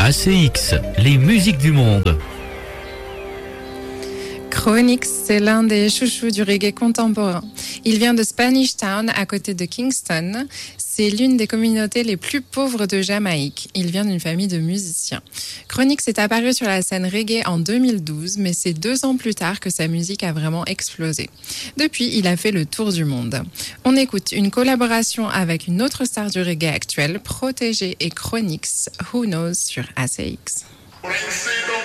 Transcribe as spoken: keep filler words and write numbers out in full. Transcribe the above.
A C X, les musiques du monde. Chronixx, c'est l'un des chouchous du reggae contemporain. Il vient de Spanish Town, à côté de Kingston. C'est l'une des communautés les plus pauvres de Jamaïque. Il vient d'une famille de musiciens. Chronixx est apparu sur la scène reggae en deux mille douze, mais c'est deux ans plus tard que sa musique a vraiment explosé. Depuis, il a fait le tour du monde. On écoute une collaboration avec une autre star du reggae actuel, Protégé et Chronixx, Who Knows sur A C X.